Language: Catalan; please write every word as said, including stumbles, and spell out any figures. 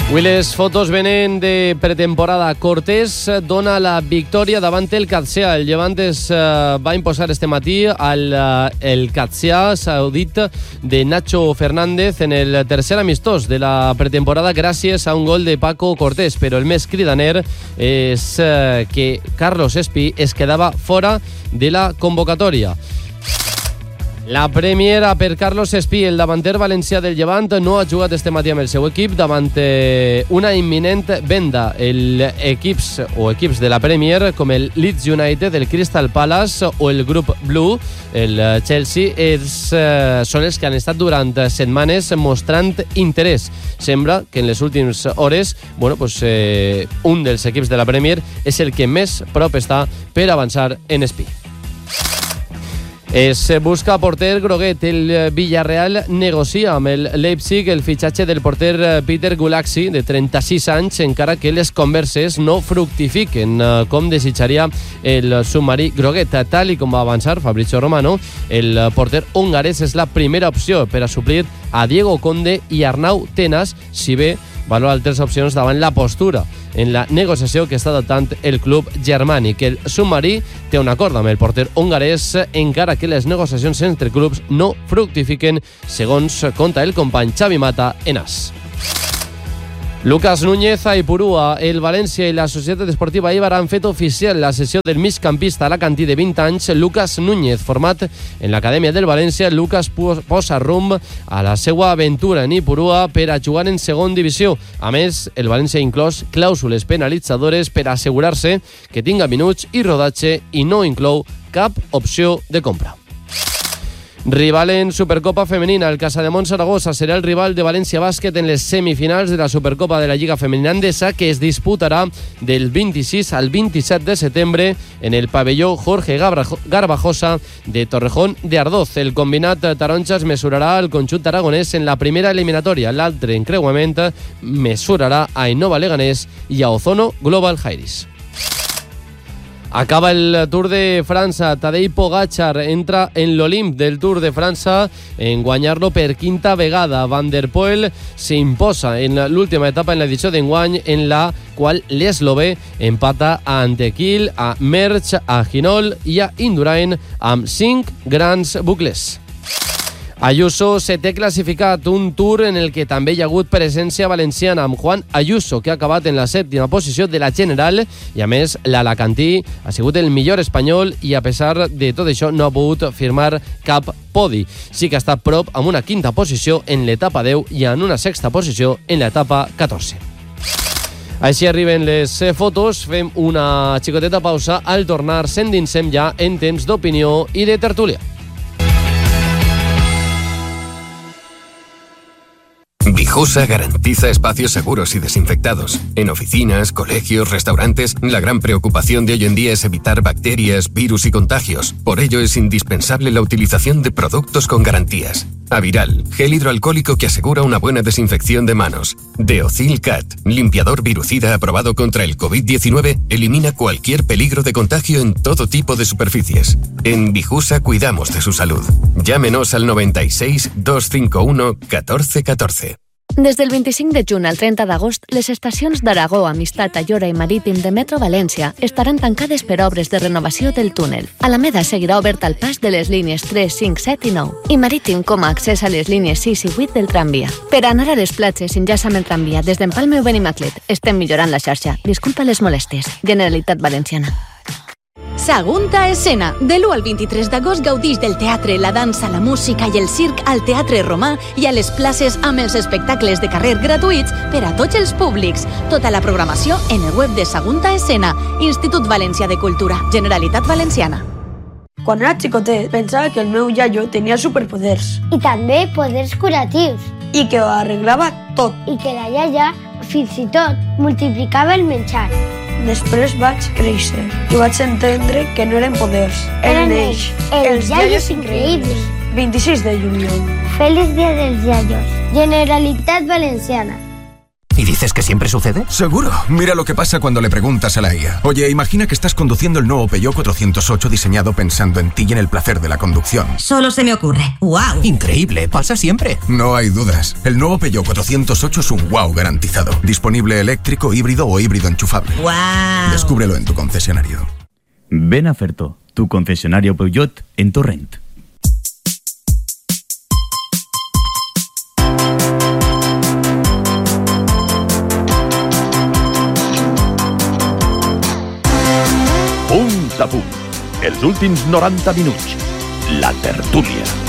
Avui les fotos venen de pretemporada. Cortés dona la victòria davant el Qadsia. El Llevant es uh, va imposar este matí al uh, el Qadsia saudit de Nacho Fernández en el tercer amistós de la pretemporada gràcies a un gol de Paco Cortés, però el més cridaner és uh, que Carlos Espí es quedava fora de la convocatòria. La premiera per Carlos Espí, el davanter valencià del Llevant, no ha jugat este matí amb el seu equip davant una imminent venda. El equips o equips de la Premier, com el Leeds United, el Crystal Palace o el grup Blue, el Chelsea, és, eh, són els que han estat durant setmanes mostrant interès. Sembla que en les últimes hores, bueno, pues, eh, un dels equips de la Premier és el que més prop està per avançar en Espí. Es busca porter groguet. El Villarreal negocia amb el Leipzig el fitxatge del porter Peter Gulaxi, de trenta-sis anys, encara que les converses no fructifiquen com desitjaria el submarí groguet. Tal i com va avançar Fabrizio Romano, el porter hongarès és la primera opció per a suplir a Diego Conde i Arnau Tenas, si bé valora altres opcions davant la postura en la negociació que està adoptant el club germànic. El submarí té un acord amb el porter hongarès, encara que les negociacions entre clubs no fructifiquen, segons conta el company Xavi Mata en AS. Lucas Núñez a Ipurúa. El València i la Societat Esportiva Eibar han fet oficial la cessió del migcampista alacantí de vint anys, Lucas Núñez. Format en l'acadèmia del València, Lucas posa rumb a la seva aventura en Ipurúa per a jugar en segon divisió. A més, el València ha inclòs clàusules penalitzadores per assegurar-se que tinga minuts i rodatge i no inclou cap opció de compra. Rival en Supercopa Femenina. El Casademont Saragossa serà el rival de València Bàsquet en les semifinals de la Supercopa de la Lliga Femenina Endesa, que es disputarà del vint-i-sis al vint-i-set de setembre en el pavelló Jorge Garbajosa de Torrejón de Ardoz. El combinat taronja es mesurarà al conjunt aragonès en la primera eliminatòria. L'altre encreuament mesurarà a Innova Leganés i a Ozono Global Jairis. Acaba el Tour de França. Tadej Pogačar entra en l'Olimp del Tour de França en guanyar-lo per quinta vegada. Van der Poel s'imposa en l'última etapa en l'edició d'enguany, en la qual l'eslové empata a Antequil, a Merckx, a Hinol i a Indurain amb cinc grans bucles. Ayuso se té classificat, un Tour en el que també hi ha hagut presència valenciana, amb Juan Ayuso, que ha acabat en la sèptima posició de la general, i a més l'alacantí ha sigut el millor espanyol i a pesar de tot això no ha pogut firmar cap podi. Sí que ha estat prop amb una quinta posició en l'etapa deu i en una sexta posició en l'etapa catorze. Així arriben les fotos, fem una xicoteta pausa, al tornar s'endinsem ja en temps d'opinió i de tertúlia. Vijosa garantiza espacios seguros y desinfectados. En oficinas, colegios, restaurantes, la gran preocupación de hoy en día es evitar bacterias, virus y contagios. Por ello es indispensable la utilización de productos con garantías. Aviral, gel hidroalcohólico que asegura una buena desinfección de manos. Deocil Cat, limpiador virucida aprobado contra el covid diecinueve, elimina cualquier peligro de contagio en todo tipo de superficies. En Vijusa cuidamos de su salud. Llámenos al noventa y seis, doscientos cincuenta y uno, catorce catorce. Des del vint-i-cinc de juny al trenta d'agost, les estacions d'Aragó, Amistat, Ayora i Marítim de Metro València estaran tancades per obres de renovació del túnel. Alameda seguirà obert al pas de les línies tres, cinc, set i nou i Marítim com a accés a les línies sis i vuit del tramvia. Per anar a les platges, enllaça amb el tramvia des d'Empalme o Benimaclet. Estem millorant la xarxa. Disculpa les molèsties. Generalitat Valenciana. Sagunta Escena. De l'u al vint-i-tres d'agost gaudix del teatre, la dansa, la música i el circ al Teatre Romà i a les places amb els espectacles de carrer gratuïts per a tots els públics. Tota la programació en el web de Sagunta Escena, Institut Valencià de Cultura, Generalitat Valenciana. Quan era xicotet pensava que el meu iaio tenia superpoders. I també poders curatius. I que ho arreglava tot. I que la iaia fins i tot multiplicava el menjar. Després vaig créixer i vaig entendre que no eren poders, eren ells, els iaios increïbles. vint-i-sis de juliol. Feliç dia dels iaios. Generalitat Valenciana. ¿Y dices que siempre sucede? Seguro. Mira lo que pasa cuando le preguntas a la I A. Oye, imagina que estás conduciendo el nuevo Peugeot cuatrocientos ocho diseñado pensando en ti y en el placer de la conducción. Solo se me ocurre. ¡Wow! Increíble, pasa siempre. No hay dudas. El nuevo Peugeot cuatrocientos ocho es un wow garantizado. Disponible eléctrico, híbrido o híbrido enchufable. ¡Wow! Descúbrelo en tu concesionario. Ven a Ferto, tu concesionario Peugeot en Torrent. Punt a punt. Els últims noranta minuts. La tertúlia.